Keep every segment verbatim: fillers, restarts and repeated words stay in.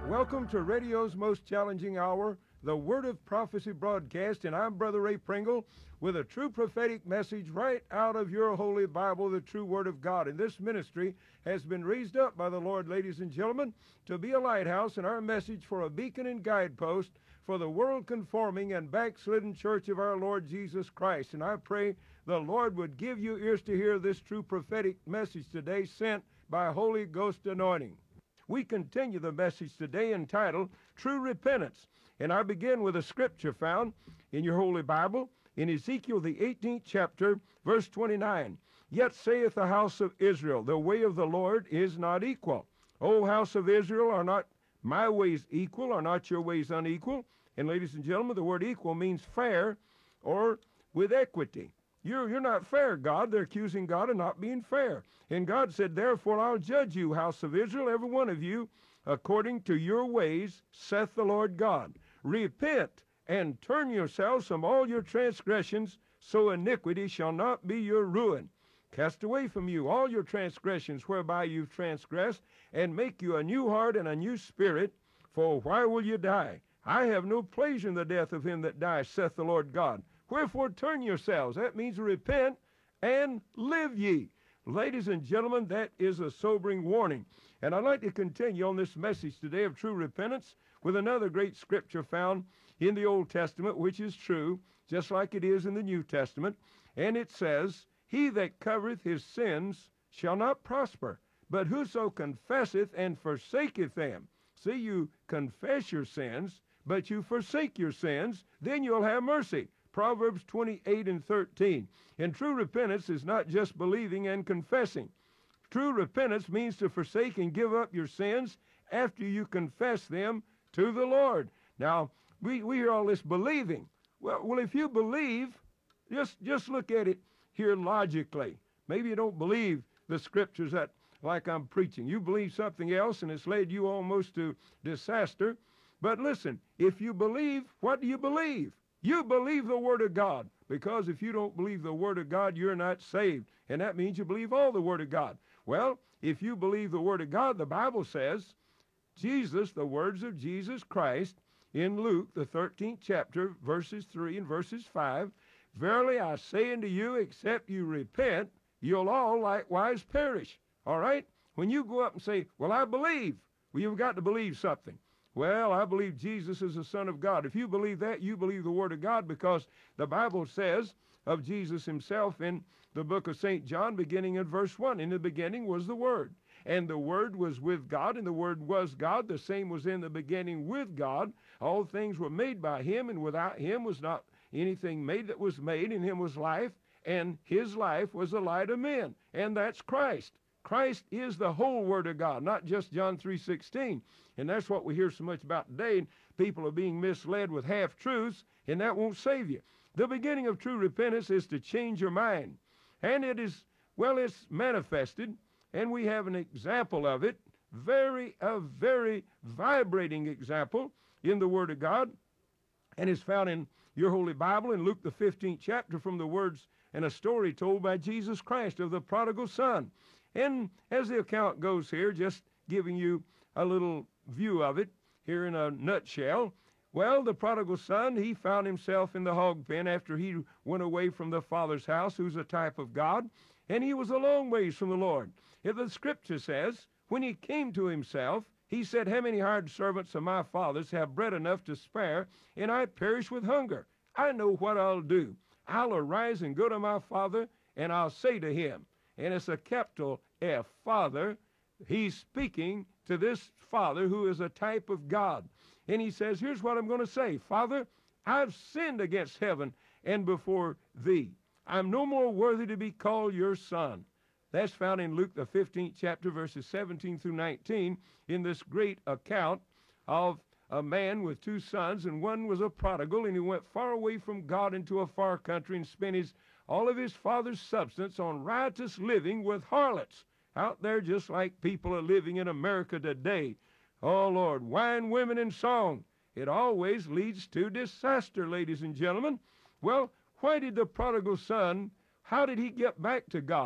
Welcome to radio's most challenging hour, the Word of Prophecy broadcast, and I'm Brother Ray Pringle with a true prophetic message right out of your Holy Bible, the true Word of God. And this ministry has been raised up by the Lord, ladies and gentlemen, to be a lighthouse and our message for a beacon and guidepost for the world-conforming and backslidden church of our Lord Jesus Christ. And I pray the Lord would give you ears to hear this true prophetic message today sent by Holy Ghost anointing. We continue the message today entitled True Repentance. And I begin with a scripture found in your Holy Bible in Ezekiel the eighteenth chapter, verse twenty-nine. Yet saith the house of Israel, the way of the Lord is not equal. O house of Israel, are not my ways equal? Are not your ways unequal? And ladies and gentlemen, the word equal means fair or with equity. You're, you're not fair, God. They're accusing God of not being fair. And God said, therefore I'll judge you, house of Israel, every one of you, according to your ways, saith the Lord God. Repent and turn yourselves from all your transgressions, so iniquity shall not be your ruin. Cast away from you all your transgressions whereby you've transgressed, and make you a new heart and a new spirit, for why will you die? I have no pleasure in the death of him that dies, saith the Lord God. Wherefore turn yourselves. That means repent and live ye. Ladies and gentlemen, that is a sobering warning. And I'd like to continue on this message today of true repentance with another great scripture found in the Old Testament, which is true, just like it is in the New Testament. And it says, he that covereth his sins shall not prosper, but whoso confesseth and forsaketh them. See, you confess your sins, but you forsake your sins, then you'll have mercy. Proverbs twenty-eight and thirteen. And true repentance is not just believing and confessing. True repentance means to forsake and give up your sins after you confess them to the Lord. Now, we, we hear all this believing. Well, well, if you believe, just, just look at it here logically. Maybe you don't believe the scriptures that like I'm preaching. You believe something else, and it's led you almost to disaster. But listen, if you believe, what do you believe? You believe the Word of God, because if you don't believe the Word of God, you're not saved. And that means you believe all the Word of God. Well, if you believe the Word of God, the Bible says, Jesus, the words of Jesus Christ, in Luke, the thirteenth chapter, verses three and verses five, verily I say unto you, except you repent, you'll all likewise perish. All right? When you go up and say, well, I believe, well, you've got to believe something. Well, I believe Jesus is the Son of God. If you believe that, you believe the Word of God, because the Bible says of Jesus himself in the book of Saint John, beginning in verse one, in the beginning was the Word, and the Word was with God, and the Word was God. The same was in the beginning with God. All things were made by him, and without him was not anything made that was made. In him was life, and his life was the light of men, and that's Christ. Christ is the whole Word of God, not just John three sixteen. And that's what we hear so much about today. People are being misled with half-truths, and that won't save you. The beginning of true repentance is to change your mind. And it is, well, it's manifested, and we have an example of it, very, a very vibrating example in the Word of God. And it's found in your Holy Bible in Luke the fifteenth chapter, from the words and a story told by Jesus Christ of the prodigal son. And as the account goes here, just giving you a little view of it here in a nutshell, well, the prodigal son, he found himself in the hog pen after he went away from the Father's house, who's a type of God, and he was a long ways from the Lord. If the scripture says, when he came to himself, he said, how many hired servants of my father's have bread enough to spare, and I perish with hunger? I know what I'll do. I'll arise and go to my father, and I'll say to him, and it's a capital F, Father. He's speaking to this Father who is a type of God. And he says, here's what I'm going to say. Father, I've sinned against heaven and before thee. I'm no more worthy to be called your son. That's found in Luke the fifteenth chapter, verses seventeen through nineteen, in this great account of a man with two sons, and one was a prodigal, and he went far away from God into a far country and spent his all of his father's substance on riotous living with harlots out there, just like people are living in America today. Oh, Lord, wine, women, and song. It always leads to disaster, ladies and gentlemen. Well, why did the prodigal son, how did he get back to God?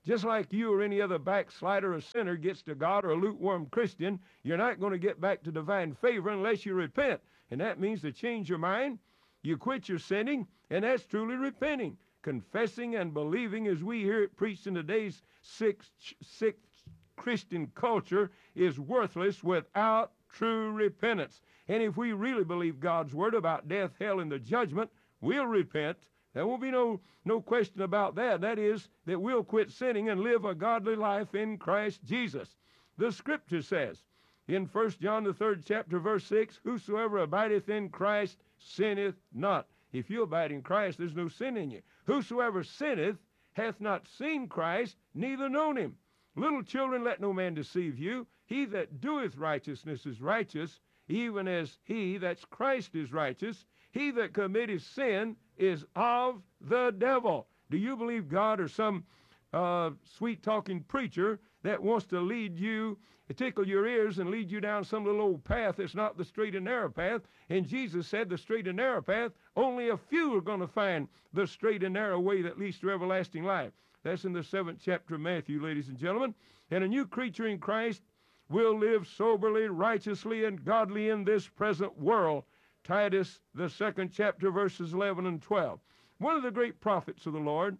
Just like you or any other backslider or sinner gets to God, or a lukewarm Christian, you're not going to get back to divine favor unless you repent. And that means to change your mind. You quit your sinning, and that's truly repenting. Confessing and believing, as we hear it preached in today's sick, sick Christian culture, is worthless without true repentance. And if we really believe God's word about death, hell, and the judgment, we'll repent. There won't be no, no question about that. That is, that we'll quit sinning and live a godly life in Christ Jesus. The Scripture says in First John, the third chapter, verse six, whosoever abideth in Christ sinneth not. If you abide in Christ, there's no sin in you. Whosoever sinneth hath not seen Christ, neither known him. Little children, let no man deceive you. He that doeth righteousness is righteous, even as he, that's Christ, is righteous. He that committeth sin is of the devil. Do you believe God or some uh, sweet-talking preacher that wants to lead you, tickle your ears and lead you down some little old path that's not the straight and narrow path? And Jesus said the straight and narrow path, only a few are going to find the straight and narrow way that leads to everlasting life. That's in the seventh chapter of Matthew, ladies and gentlemen. And a new creature in Christ will live soberly, righteously, and godly in this present world. Titus, the second chapter, verses eleven and twelve. One of the great prophets of the Lord,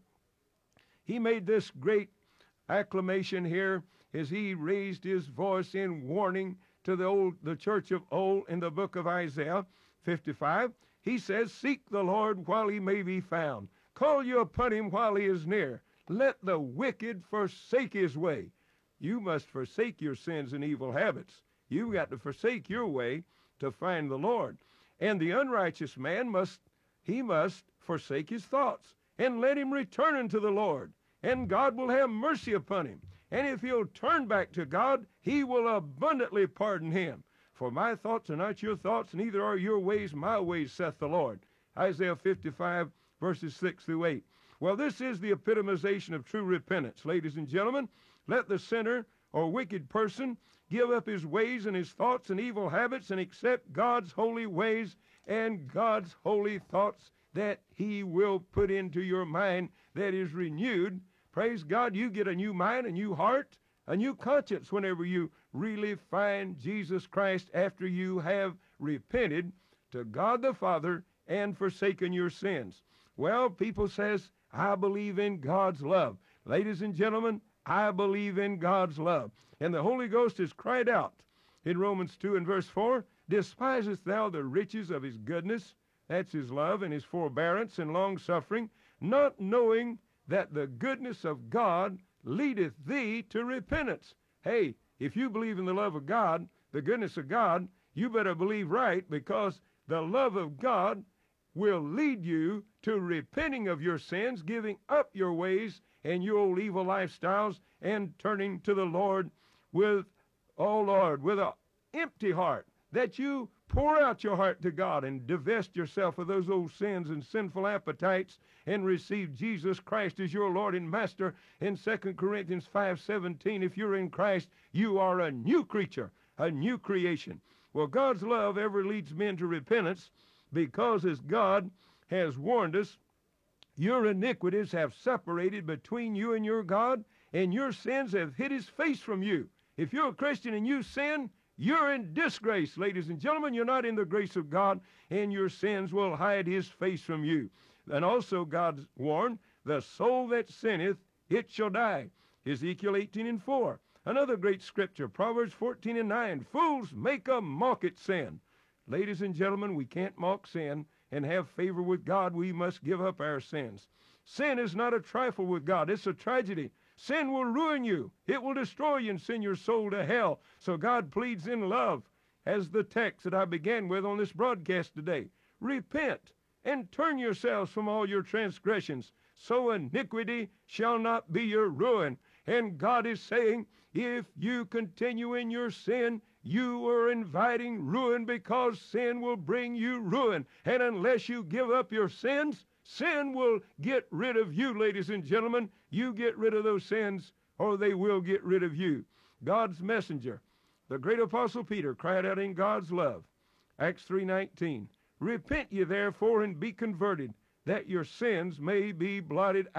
he made this great acclamation here as he raised his voice in warning to the old, the church of old in the book of Isaiah fifty-five. He says, seek the Lord while he may be found. Call you upon him while he is near. Let the wicked forsake his way. You must forsake your sins and evil habits. You've got to forsake your way to find the Lord. And the unrighteous man must, he must forsake his thoughts and let him return unto the Lord. And God will have mercy upon him. And if he'll turn back to God, he will abundantly pardon him. For my thoughts are not your thoughts, neither are your ways my ways, saith the Lord. Isaiah fifty-five, verses six through eight. Well, this is the epitomization of true repentance. Ladies and gentlemen, let the sinner or wicked person give up his ways and his thoughts and evil habits and accept God's holy ways and God's holy thoughts that he will put into your mind that is renewed. Praise God, you get a new mind, a new heart, a new conscience whenever you really find Jesus Christ after you have repented to God the Father and forsaken your sins. Well, people says, I believe in God's love. Ladies and gentlemen, I believe in God's love. And the Holy Ghost has cried out in Romans two and verse four, despisest thou the riches of his goodness, that's his love, and his forbearance and long-suffering, not knowing that the goodness of God leadeth thee to repentance. Hey, if you believe in the love of God, the goodness of God, you better believe right, because the love of God will lead you to repenting of your sins, giving up your ways and your old evil lifestyles, and turning to the Lord with, oh Lord, with an empty heart, that you pour out your heart to God and divest yourself of those old sins and sinful appetites and receive Jesus Christ as your Lord and Master. In Second Corinthians five seventeen, if you're in Christ, you are a new creature, a new creation. Well, God's love ever leads men to repentance, because as God has warned us, your iniquities have separated between you and your God, and your sins have hid his face from you. If you're a Christian and you sin, you're in disgrace, ladies and gentlemen. You're not in the grace of God, and your sins will hide his face from you. And also God warned, the soul that sinneth, it shall die. Ezekiel eighteen and four. Another great scripture, Proverbs fourteen and nine. Fools make a mock at sin. Ladies and gentlemen, we can't mock sin and have favor with God. We must give up our sins. Sin is not a trifle with God. It's a tragedy. Sin will ruin you. It will destroy you and send your soul to hell. So God pleads in love, as the text that I began with on this broadcast today. Repent and turn yourselves from all your transgressions, so iniquity shall not be your ruin. And God is saying, if you continue in your sin, you are inviting ruin, because sin will bring you ruin. And unless you give up your sins, sin will get rid of you, ladies and gentlemen. You get rid of those sins, or they will get rid of you. God's messenger, the great apostle Peter, cried out in God's love. Acts three nineteen. Repent ye therefore and be converted, that your sins may be blotted out,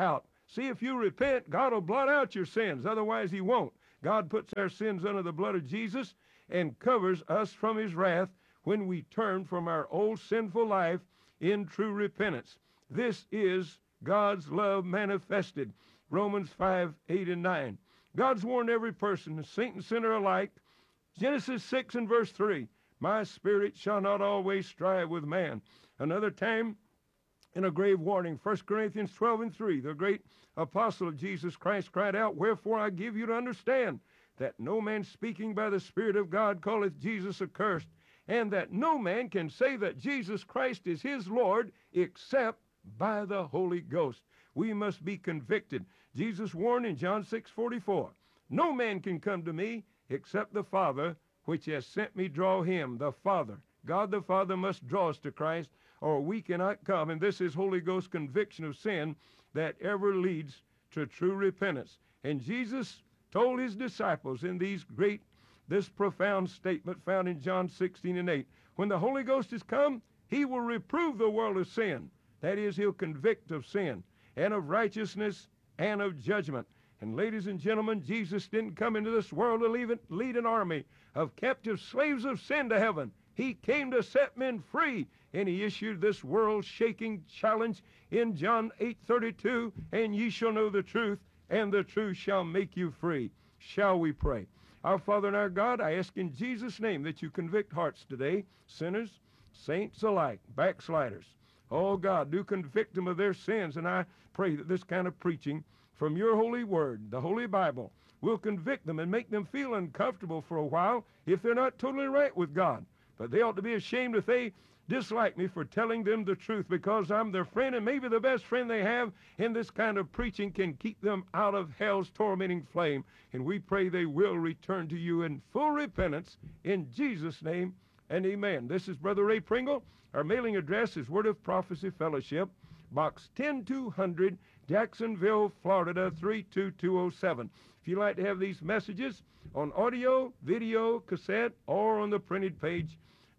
See, if you repent, God will blot out your sins. Otherwise, he won't. God puts our sins under the blood of Jesus and covers us from his wrath when we turn from our old sinful life in true repentance. This is God's love manifested. Romans five, eight, and nine. God's warned every person, saint and sinner alike. Genesis six and verse three. My spirit shall not always strive with man. Another time, in a grave warning, First Corinthians twelve and three, the great apostle of Jesus Christ cried out, Wherefore I give you to understand that no man speaking by the Spirit of God calleth Jesus accursed, and that no man can say that Jesus Christ is his Lord except by the Holy Ghost. We must be convicted. Jesus warned in John six forty-four, No man can come to me except the Father which has sent me draw him. The Father, God the Father, must draw us to Christ, or we cannot come. And this is Holy Ghost conviction of sin that ever leads to true repentance. And Jesus told his disciples in these great, this profound statement found in John sixteen and eight, when the Holy Ghost is come, he will reprove the world of sin. That is, he'll convict of sin and of righteousness and of judgment. And ladies and gentlemen, Jesus didn't come into this world to leave it, lead an army of captive slaves of sin to heaven. He came to set men free, and he issued this world-shaking challenge in John eight thirty-two, and ye shall know the truth, and the truth shall make you free. Shall we pray? Our Father and our God, I ask in Jesus' name that you convict hearts today, sinners, saints alike, backsliders. Oh God, do convict them of their sins, and I pray that this kind of preaching from your holy word, the Holy Bible, will convict them and make them feel uncomfortable for a while if they're not totally right with God. But they ought to be ashamed if they dislike me for telling them the truth, because I'm their friend, and maybe the best friend they have in this kind of preaching can keep them out of hell's tormenting flame. And we pray they will return to you in full repentance in Jesus' name, and amen. This is Brother Ray Pringle. Our mailing address is Word of Prophecy Fellowship, Box ten two hundred, Jacksonville, Florida, three two two oh seven. If you'd like to have these messages on audio, video, cassette, or on the printed page,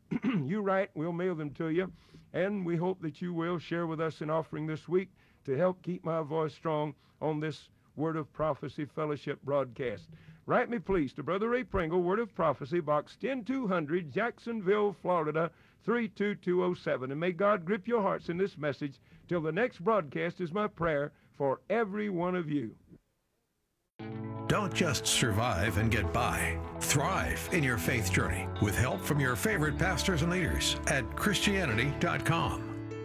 you write, we'll mail them to you. And we hope that you will share with us an offering this week to help keep my voice strong on this Word of Prophecy Fellowship broadcast. Write me, please, to Brother Ray Pringle, Word of Prophecy, Box ten two hundred, Jacksonville, Florida, three two two oh seven. And may God grip your hearts in this message. Till the next broadcast is my prayer for every one of you. Don't just survive and get by. Thrive in your faith journey with help from your favorite pastors and leaders at Christianity dot com.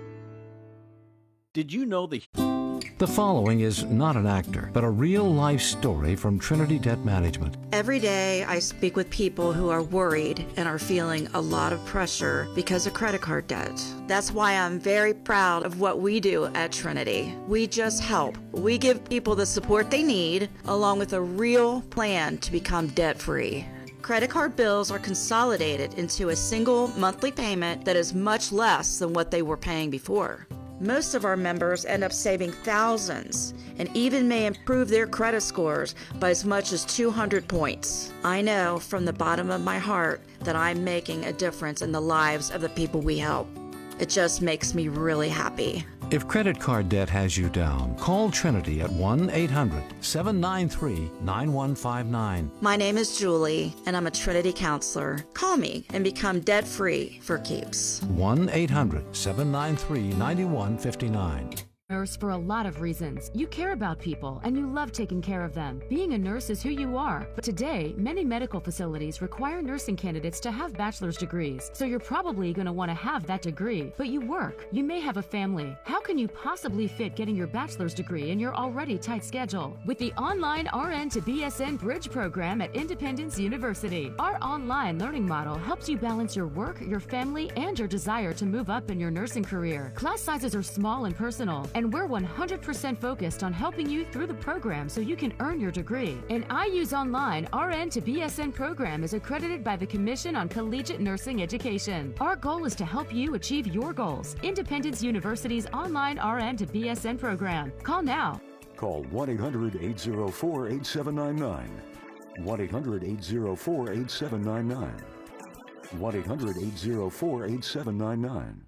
Did you know the... The following is not an actor, but a real-life story from Trinity Debt Management. Every day I speak with people who are worried and are feeling a lot of pressure because of credit card debt. That's why I'm very proud of what we do at Trinity. We just help. We give people the support they need, along with a real plan to become debt-free. Credit card bills are consolidated into a single monthly payment that is much less than what they were paying before. Most of our members end up saving thousands and even may improve their credit scores by as much as two hundred points. I know from the bottom of my heart that I'm making a difference in the lives of the people we help. It just makes me really happy. If credit card debt has you down, call Trinity at one eight hundred, seven nine three, nine one five nine. My name is Julie, and I'm a Trinity counselor. Call me and become debt-free for keeps. one eight hundred, seven nine three, nine one five nine. Nurse for a lot of reasons. You care about people and you love taking care of them. Being a nurse is who you are. But today, many medical facilities require nursing candidates to have bachelor's degrees. So you're probably going to want to have that degree. But you work. You may have a family. How can you possibly fit getting your bachelor's degree in your already tight schedule? With the online R N to B S N Bridge program at Independence University, our online learning model helps you balance your work, your family, and your desire to move up in your nursing career. Class sizes are small and personal, and we're one hundred percent focused on helping you through the program so you can earn your degree. An I U's Online R N to B S N program is accredited by the Commission on Collegiate Nursing Education. Our goal is to help you achieve your goals. Independence University's Online R N to B S N program. Call now. Call one eight hundred, eight oh four, eight seven nine nine. one eight hundred, eight oh four, eight seven nine nine. one eight hundred, eight oh four, eight seven nine nine.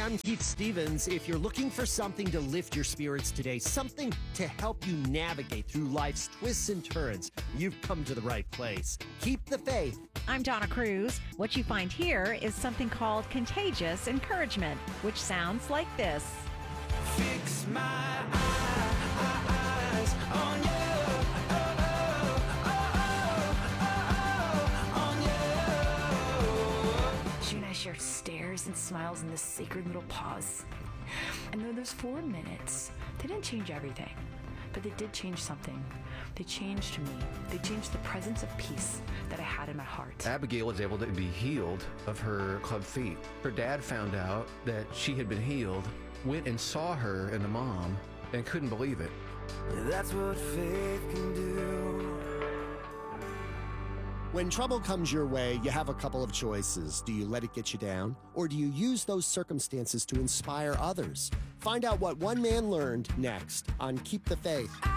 I'm Keith Stevens. If you're looking for something to lift your spirits today, something to help you navigate through life's twists and turns, you've come to the right place. Keep the faith. I'm Donna Cruz. What you find here is something called contagious encouragement, which sounds like this. Fix my eyes on you. She and I shared stares and smiles in this sacred little pause. And though those four minutes, they didn't change everything, but they did change something. They changed me. They changed the presence of peace that I had in my heart. Abigail was able to be healed of her club feet. Her dad found out that she had been healed, went and saw her and the mom, and couldn't believe it. That's what faith can do. When trouble comes your way, you have a couple of choices. Do you let it get you down, or do you use those circumstances to inspire others? Find out what one man learned next on Keep the Faith.